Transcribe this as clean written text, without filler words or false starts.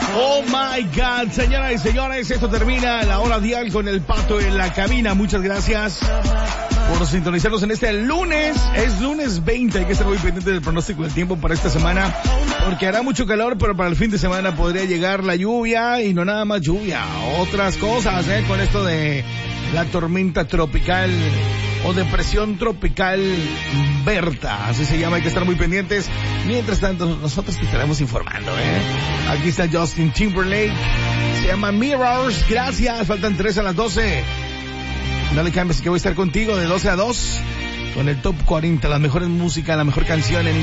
Oh my God, señoras y señores, esto termina la hora dial con el Pato en la cabina. Muchas gracias por sintonizarnos en este lunes. Es lunes 20, hay que estar muy pendiente del pronóstico del tiempo para esta semana, porque hará mucho calor, pero para el fin de semana podría llegar la lluvia, y no nada más lluvia, otras cosas, con esto de la tormenta tropical o depresión tropical Berta, así se llama. Hay que estar muy pendientes. Mientras tanto, nosotros te estaremos informando, Aquí está Justin Timberlake, se llama Mirrors. Gracias, faltan 3 a las 12. No le cambies, que voy a estar contigo de 12 a 2 con el Top 40, la mejor música, la mejor canción en